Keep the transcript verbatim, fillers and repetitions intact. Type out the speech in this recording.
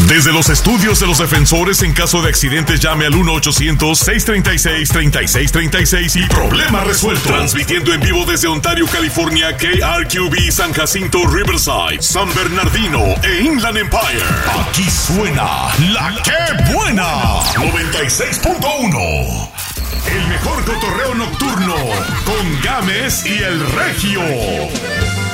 Desde los estudios de los defensores, en caso de accidentes, llame al uno ochocientos, seiscientos treinta y seis, treinta y seis treinta y seis y problema resuelto. Transmitiendo en vivo desde Ontario, California, K R Q B, San Jacinto, Riverside, San Bernardino e Inland Empire. Aquí suena La Que Buena, noventa y seis punto uno. El mejor cotorreo nocturno con Gámez y el Regio.